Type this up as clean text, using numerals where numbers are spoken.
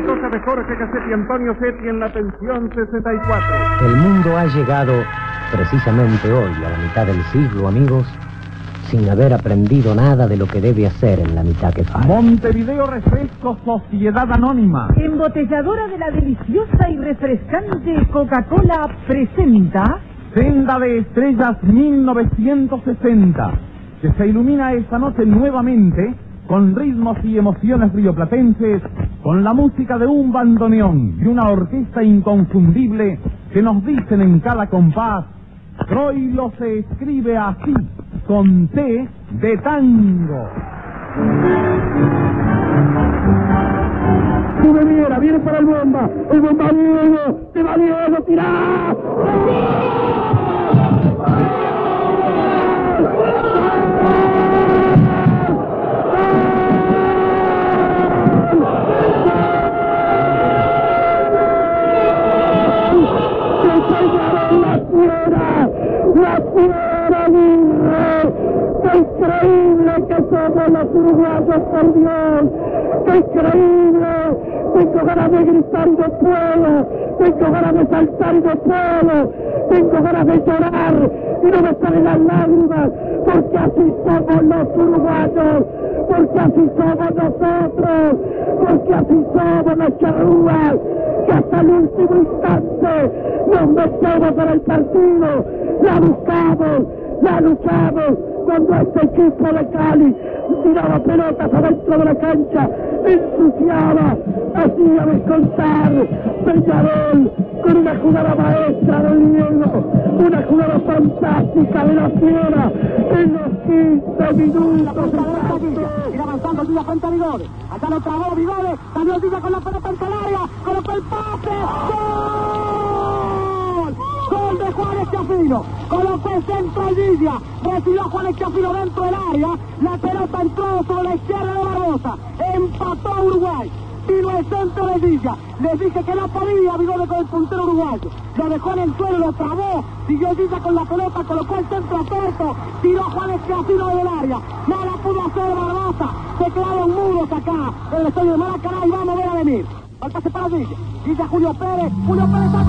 toca de Jorge Cassetti, Antonio Setti en la tensión 64. El mundo ha llegado precisamente hoy, a la mitad del siglo, amigos, sin haber aprendido nada de lo que debe hacer en la mitad que falta. Montevideo Refresco Sociedad Anónima, embotelladora de la deliciosa y refrescante Coca-Cola, presenta Senda de Estrellas 1960, que se ilumina esta noche nuevamente con ritmos y emociones rioplatenses, con la música de un bandoneón y una orquesta inconfundible que nos dicen en cada compás: Troilo se escribe así, con T de tango. Sube Viera, viene para el bomba Diego, te va Diego, tirá. La fiera, Virre. ¡Qué increíble que somos los uruguayos, por Dios! ¡Qué increíble! Tengo ganas de gritar y no puedo, tengo ganas de saltar y no puedo, tengo ganas de llorar y no me salen las lágrimas, porque así somos los uruguayos, porque así somos nosotros, porque así somos los charrúas, que hasta el último instante nos metemos para el partido, la buscamos, la luchamos. Cuando este equipo de Cali tiraba pelotas adentro de la cancha, ensuciaba, hacía descontar Peñarol con una jugada maestra de Diego, una jugada fantástica de la fiera en los 15 minutos. Ir avanzando Villa frente a Vigores, allá lo trabó Vigores, salió Villa con la pelota en el área, colocó el pase, ¡gol! Gol de Juan Esquiafino, colocó el centro a Villa, recibió Juan Esquiafino dentro del área, la pelota entró sobre la izquierda de Barbosa, empató Uruguay, vino el centro de Villa, les dije que no podía Vigores con el puntero uruguayo, lo dejó en el suelo, lo trabó, siguió Villa con la pelota, colocó el centro a Puerto, tiró Juan Esquiafino del área, no la pudo hacer Barbosa, se quedaron muros acá en el estadio de Maracaná y vamos a ver a venir. Al pase para Villa, Julio Pérez